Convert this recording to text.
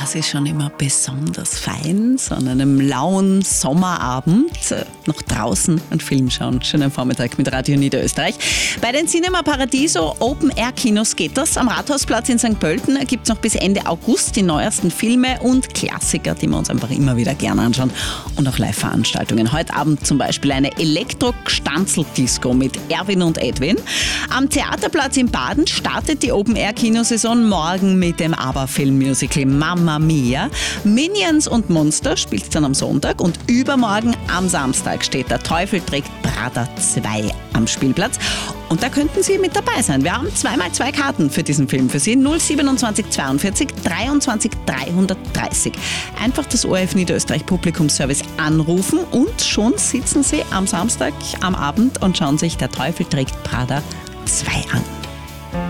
Das ist schon immer besonders fein, so an einem lauen Sommerabend noch draußen einen Film schauen. Schönen Vormittag mit Radio Niederösterreich. Bei den Cinema Paradiso Open-Air-Kinos geht das. Am Rathausplatz in St. Pölten gibt es noch bis Ende August die neuesten Filme und Klassiker, die wir uns einfach immer wieder gerne anschauen. Und auch Live-Veranstaltungen. Heute Abend zum Beispiel eine Elektro-Gstanzel-Disco mit Erwin und Edwin. Am Theaterplatz in Baden startet die Open-Air-Kinosaison morgen mit dem ABBA-Film-Musical Mamma Mia. Minions und Monster spielt es dann am Sonntag und übermorgen am Samstag steht Der Teufel trägt Prada 2 am Spielplatz. Und da könnten Sie mit dabei sein. Wir haben 2x2 Karten für diesen Film für Sie. 027 42 23 330. Einfach das ORF Niederösterreich Publikumsservice anrufen und schon sitzen Sie am Samstag am Abend und schauen sich Der Teufel trägt Prada 2 an.